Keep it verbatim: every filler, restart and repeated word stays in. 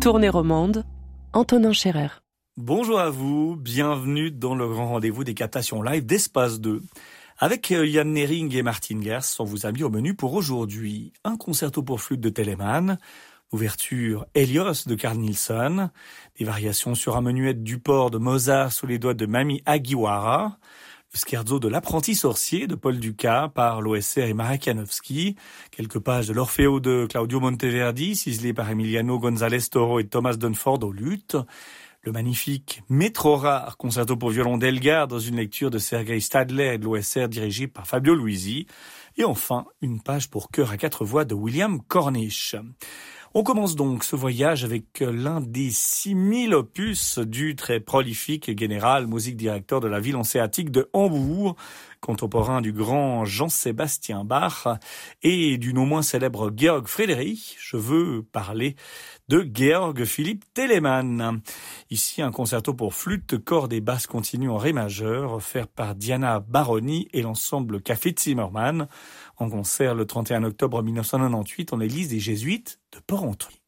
Tournée romande, Antonin Scherer. Bonjour à vous, bienvenue dans le grand rendez-vous des captations live d'Espace deux. Avec Yann Nering et Martin Gers, on vous a mis au menu pour aujourd'hui un concerto pour flûte de Telemann, ouverture Hélios de Carl Nielsen, des variations sur un menuet du port de Mozart sous les doigts de Mami Hagiwara, le scherzo de l'apprenti sorcier de Paul Dukas par l'O S R et Marek Janowski, quelques pages de l'Orfeo de Claudio Monteverdi, ciselées par Emiliano González Toro et Thomas Dunford au luth, le magnifique mais trop rare concerto pour violon d'Elgar dans une lecture de Sergei Stadler et de l'O S R dirigé par Fabio Luisi, et enfin une page pour chœur à quatre voix de William Cornish. On commence donc ce voyage avec l'un des six mille opus du très prolifique général musique directeur de la ville hanséatique de Hambourg, contemporain du grand Jean-Sébastien Bach et du non moins célèbre Georg Frideric. Je veux parler de Georg Philipp Telemann. Ici, un concerto pour flûte, cordes et basses continues en ré majeur, offert par Diana Baroni et l'ensemble Café Zimmermann, en concert le trente et un octobre mille neuf cent quatre-vingt-dix-huit en l'église des Jésuites de Porrentruy.